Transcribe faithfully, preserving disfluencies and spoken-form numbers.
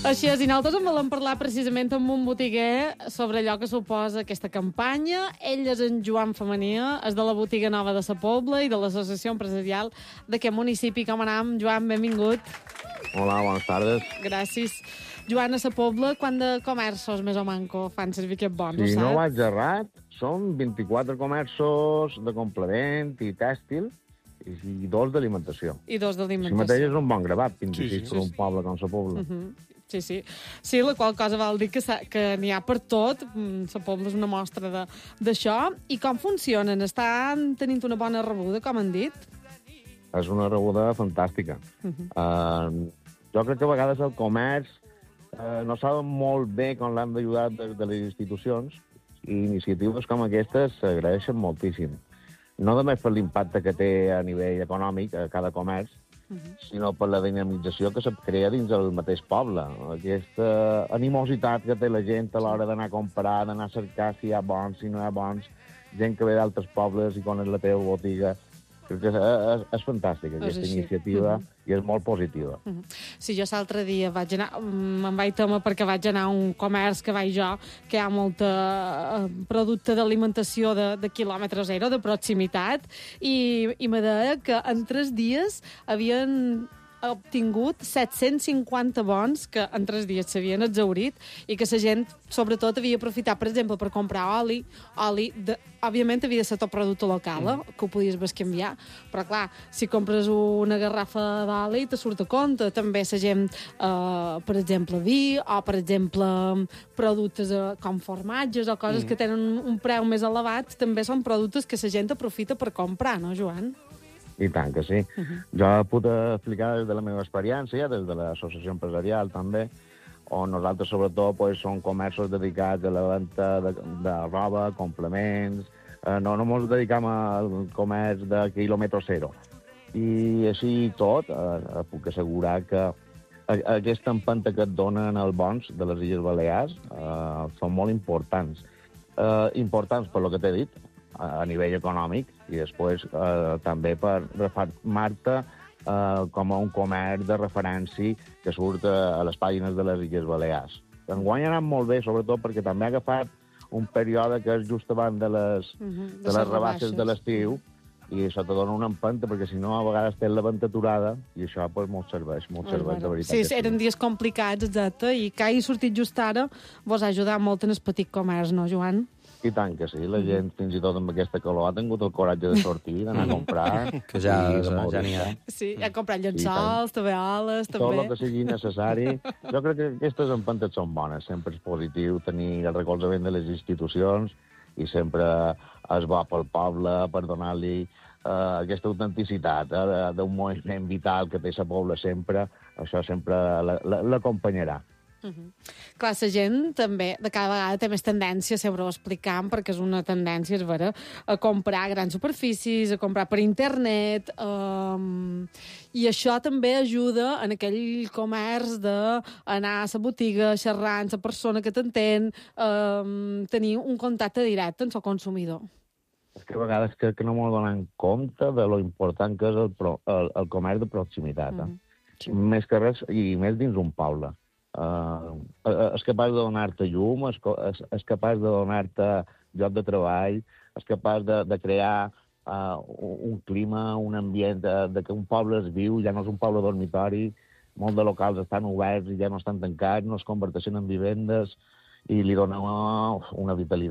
Així és, i nosaltres en volem parlar precisament amb un botiguer sobre allò que suposa aquesta campanya. Ell és en Joan Femenia, és de la botiga nova de Sa Pobla i de l'associació empresarial d'aquest municipi. Com anem, Joan? Benvingut. Hola, bones tardes. Gràcies. Joan, a Sa Pobla, quant de comerços més o manco fan servir aquest bon, Si ho no saps? vaig errat, són vint-i-quatre comerços de complement i tèxtil i dos d'alimentació. I dos Si d'alimentació. mateix és un bon gravat, fins Sí, i sí. tot per un poble com Sa Pobla. Uh -huh. Sí, sí. Sí, la qual cosa vol dir que, que n'hi ha per tot. Mm, Sa Pobla és una mostra d'això. I com funcionen? Estan tenint una bona rebuda, com han dit? És una rebuda fantàstica. Uh -huh. uh, jo crec que a vegades el comerç uh, no saben molt bé com l'han d'ajudar des de les institucions, i iniciatives com aquestes s'agraeixen moltíssim. No només per l'impacte que té a nivell econòmic a cada comerç, uh -huh. sinó per la dinamització que se crea dins el mateix poble. Aquesta animositat que té la gent a l'hora d'anar a comprar, d'anar a cercar si hi ha bons, si no hi ha bons, gent que ve d'altres pobles i coneix la teva botiga. Crec que és, és, és fantàstica, aquesta així. iniciativa, Uh -huh. i és molt positiva. Uh -huh. Sí, jo l'altre dia vaig anar, me'n vaig tema perquè vaig anar a un comerç que vaig jo, que hi ha molta eh, producte d'alimentació de, de quilòmetre zero, de proximitat, i, i me deia que en tres dies havien obtingut set-cents cinquanta bons que en tres dies s'havien exhaurit i que la gent, sobretot, havia aprofitat, per exemple, per comprar oli. Oli, de, òbviament, havia de ser tot producte local, eh, que ho podies bescanviar, però, clar, si compres una garrafa d'oli, te surt a compte. També la gent, eh, per exemple, vi, o, per exemple, productes eh, com formatges o coses mm. que tenen un preu més elevat, també són productes que la gent aprofita per comprar, no, Joan? I tant que sí. Uh -huh. Jo puc explicar des de la meva experiència, des de l'associació empresarial també, on nosaltres sobretot pues, som comerços dedicats a la venda de, de roba, complements. Eh, no, no ens dedicam al comerç de quilòmetre zero. I així tot, eh, puc assegurar que aquesta empenta que et donen els bons de les Illes Balears eh, són molt importants. Eh, importants per lo que t'he dit, a nivell econòmic, i després eh, també per reformar-te eh, com a un comerç de referència que surt a, a les pàgines de les Illes Balears. Enguany ha anat molt bé, sobretot perquè també ha agafat un període que és just abans de les, uh -huh, de, de les rebaixes de l'estiu, i això te dona una empenta, perquè si no a vegades tens la venta aturada, i això pues, molt serveix, molt serveix, de veritat. Sí, sí, eren dies complicats, exacte, i que hagi sortit just ara vos ha ajudat molt en el petit comerç, no, Joan? I tant que sí, la gent, fins i tot amb aquesta calor, ha tingut el coratge de sortir, d'anar a comprar. Que ja, i de ja, ja moure-se. n'hi ha. Sí, ha comprat llençols, també oles, Tot també. el que sigui necessari. Jo crec que aquestes empentes són bones. Sempre és positiu tenir el recolzament de les institucions, i sempre és bo pel poble per donar-li uh, aquesta autenticitat eh, d'un moviment vital que té Sa Pobla sempre. Això sempre l'acompanyarà. Uh -huh. Clar, la gent també de cada vegada té més tendència, sempre ho explicam, perquè és una tendència, és vera, a comprar grans superfícies, a comprar per internet, um, i això també ajuda en aquell comerç d'anar a la botiga, xerrar amb la persona que t'entén, um, tenir un contacte directe amb el consumidor. És que a vegades crec que no m'ho donen compte de lo important que és el, pro, el, el comerç de proximitat. Eh? Uh -huh. Sí. Més que res, i més dins un poble. Uh, és capaç de donar-te llum, és, és, és capaç de donar-te lloc de treball, és capaç de, de crear uh, un clima, un ambient de, de que un poble es viu, ja no és un poble dormitori, molts de locals estan oberts i ja no estan tancats, no es converteixen en vivendes, i li dona una, una vitalitat